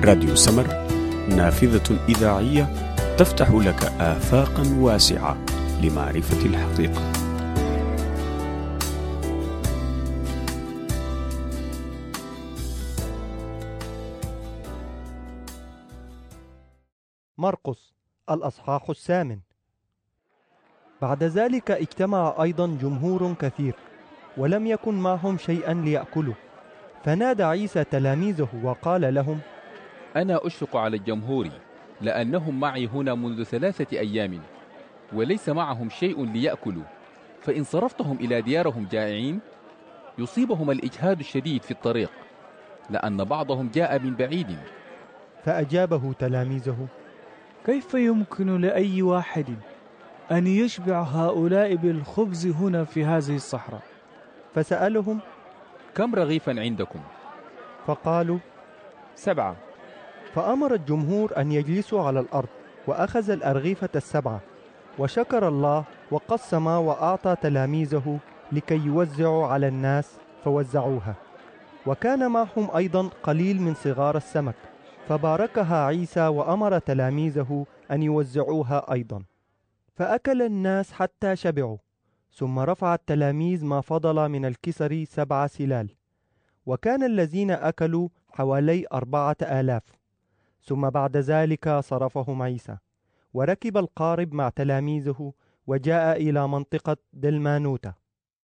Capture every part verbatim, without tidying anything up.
راديو سمر، نافذة إذاعية تفتح لك آفاقا واسعة لمعرفة الحقيقة. مرقس الأصحاح الثامن. بعد ذلك اجتمع أيضا جمهور كثير، ولم يكن معهم شيئا ليأكلوا، فنادى عيسى تلاميذه وقال لهم: أنا أشفق على الجمهور، لأنهم معي هنا منذ ثلاثة أيام وليس معهم شيء ليأكلوا، فإن صرفتهم إلى ديارهم جائعين يصيبهم الإجهاد الشديد في الطريق، لأن بعضهم جاء من بعيد. فأجابه تلاميذه: كيف يمكن لأي واحد أن يشبع هؤلاء بالخبز هنا في هذه الصحراء؟ فسألهم: كم رغيفا عندكم؟ فقالوا: سبعة. فأمر الجمهور أن يجلسوا على الأرض، وأخذ الأرغيفة السبعة وشكر الله وقسم وأعطى تلاميذه لكي يوزعوا على الناس، فوزعوها. وكان معهم أيضا قليل من صغار السمك، فباركها عيسى وأمر تلاميذه أن يوزعوها أيضا. فأكل الناس حتى شبعوا، ثم رفع التلاميذ ما فضل من الكسر سبع سلال، وكان الذين أكلوا حوالي أربعة آلاف. ثم بعد ذلك صرفهم عيسى، وركب القارب مع تلاميذه وجاء إلى منطقة دلمانوتة.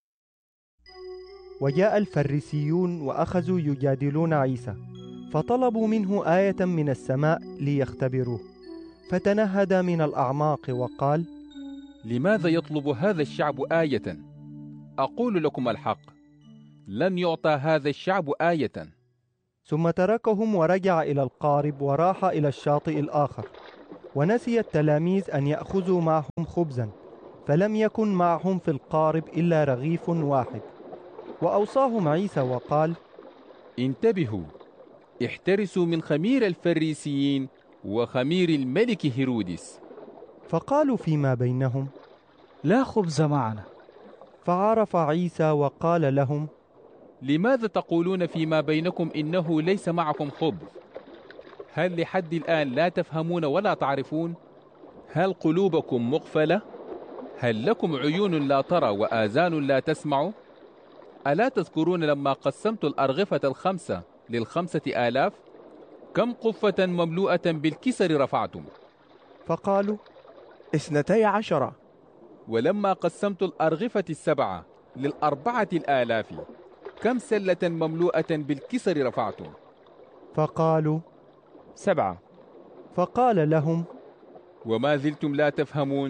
وجاء الفريسيون وأخذوا يجادلون عيسى، فطلبوا منه آية من السماء ليختبروه، فتنهد من الأعماق وقال: لماذا يطلب هذا الشعب آية؟ أقول لكم الحق، لن يعطى هذا الشعب آية. ثم تركهم ورجع إلى القارب وراح إلى الشاطئ الآخر. ونسي التلاميذ أن يأخذوا معهم خبزا، فلم يكن معهم في القارب إلا رغيف واحد. وأوصاهم عيسى وقال: انتبهوا، احترسوا من خمير الفريسيين وخمير الملك هيرودس. فقالوا فيما بينهم: لا خبز معنا. فعرف عيسى وقال لهم: لماذا تقولون فيما بينكم إنه ليس معكم خبز؟ هل لحد الآن لا تفهمون ولا تعرفون؟ هل قلوبكم مقفلة؟ هل لكم عيون لا ترى وآذان لا تسمع؟ ألا تذكرون لما قسمت الأرغفة الخمسة للخمسة آلاف؟ كم قفة مملوءة بالكسر رفعتم؟ فقالوا: اثنتي عشرة. ولما قسمت الأرغفة السبعة للأربعة الآلاف كم سلة مملوءة بالكسر رفعتم؟ فقالوا: سبعة. فقال لهم: وما زلتم لا تفهمون؟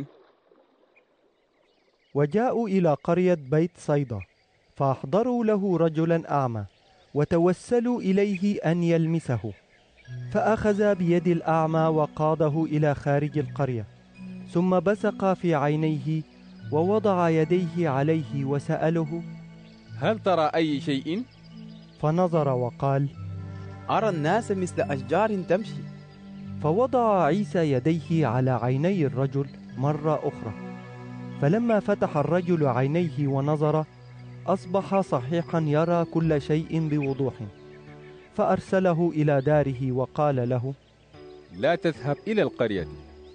وجاءوا إلى قرية بيت صيدا، فأحضروا له رجلا أعمى، وتوسلوا إليه أن يلمسه. فأخذ بيد الأعمى وقاده إلى خارج القرية، ثم بصق في عينيه ووضع يديه عليه وسأله: هل ترى أي شيء؟ فنظر وقال: أرى الناس مثل أشجار تمشي. فوضع عيسى يديه على عيني الرجل مرة أخرى، فلما فتح الرجل عينيه ونظر أصبح صحيحا يرى كل شيء بوضوح. فأرسله إلى داره وقال له: لا تذهب إلى القرية.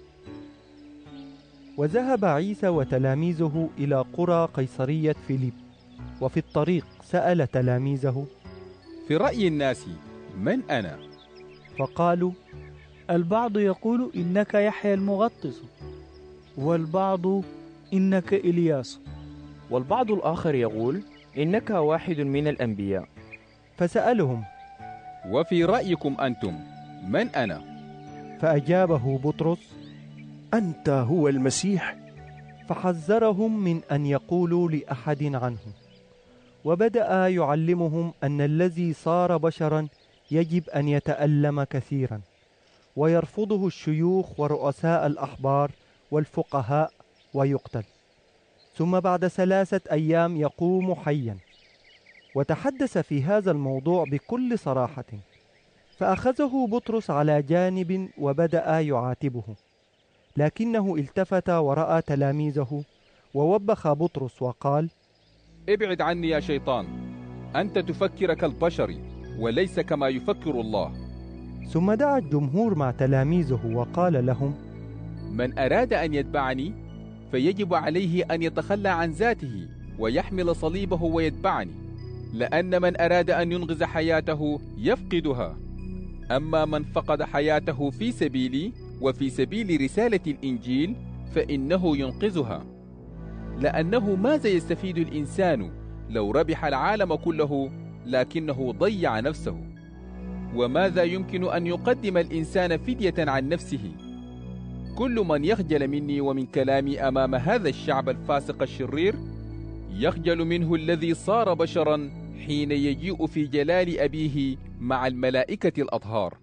وذهب عيسى وتلاميذه إلى قرى قيصرية فيليب، وفي الطريق سأل تلاميذه: في رأي الناس من أنا؟ فقالوا: البعض يقول إنك يحيى المغطس، والبعض إنك إلياس، والبعض الآخر يقول إنك واحد من الأنبياء. فسألهم: وفي رأيكم أنتم من أنا؟ فأجابه بطرس: أنت هو المسيح. فحذرهم من أن يقولوا لأحد عنه. وبدأ يعلمهم أن الذي صار بشرا يجب أن يتألم كثيرا، ويرفضه الشيوخ ورؤساء الأحبار والفقهاء، ويقتل، ثم بعد ثلاثة أيام يقوم حيا. وتحدث في هذا الموضوع بكل صراحة. فأخذه بطرس على جانب وبدأ يعاتبه، لكنه التفت ورأى تلاميذه، ووبخ بطرس وقال: ابعد عني يا شيطان، أنت تفكر كالبشر وليس كما يفكر الله. ثم دعا الجمهور مع تلاميذه وقال لهم: من أراد أن يتبعني فيجب عليه أن يتخلى عن ذاته ويحمل صليبه ويتبعني، لأن من أراد أن ينقذ حياته يفقدها، أما من فقد حياته في سبيلي وفي سبيل رسالة الإنجيل فإنه ينقذها. لأنه ماذا يستفيد الإنسان لو ربح العالم كله لكنه ضيع نفسه؟ وماذا يمكن أن يقدم الإنسان فدية عن نفسه؟ كل من يخجل مني ومن كلامي أمام هذا الشعب الفاسق الشرير يخجل منه الذي صار بشرا حين يجيء في جلال أبيه مع الملائكة الأطهار.